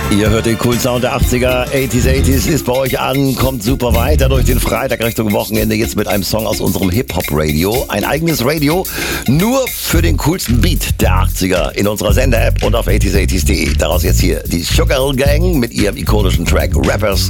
Ihr hört den coolen Sound der 80er, 80s ist bei euch an, kommt super weiter durch den Freitag Richtung Wochenende, jetzt mit einem Song aus unserem Hip-Hop-Radio. Ein eigenes Radio, nur für den coolsten Beat der 80er in unserer Sender-App und auf 80s80s.de. Daraus jetzt hier die Sugar Hill Gang mit ihrem ikonischen Track Rappers